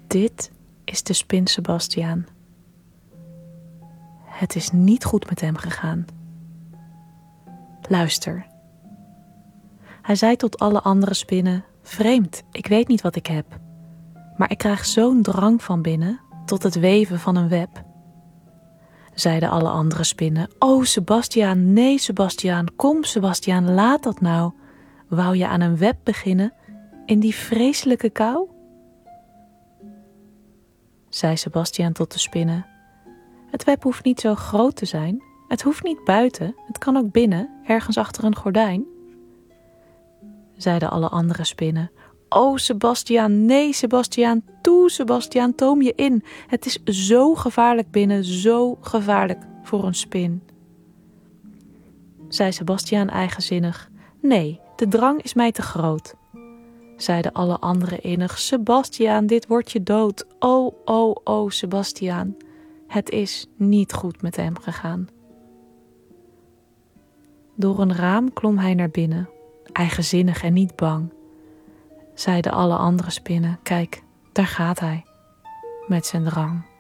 Dit is de spin Sebastiaan. Het is niet goed met hem gegaan. Luister. Hij zei tot alle andere spinnen: vreemd, ik weet niet wat ik heb. Maar ik krijg zo'n drang van binnen tot het weven van een web. Zeiden alle andere spinnen: o Sebastiaan, nee Sebastiaan, kom Sebastiaan, laat dat nou. Wou je aan een web beginnen in die vreselijke kou? Zei Sebastiaan tot de spinnen: het web hoeft niet zo groot te zijn. Het hoeft niet buiten, het kan ook binnen, ergens achter een gordijn. Zeiden alle andere spinnen: o Sebastiaan, nee Sebastiaan, toe Sebastiaan, toom je in. Het is zo gevaarlijk binnen, zo gevaarlijk voor een spin. Zei Sebastiaan eigenzinnig: nee, de drang is mij te groot. Zeiden alle anderen innig: Sebastiaan, dit wordt je dood. O Sebastiaan, het is niet goed met hem gegaan. Door een raam klom hij naar binnen, eigenzinnig en niet bang. Zeiden alle andere spinnen: kijk, daar gaat hij, met zijn drang.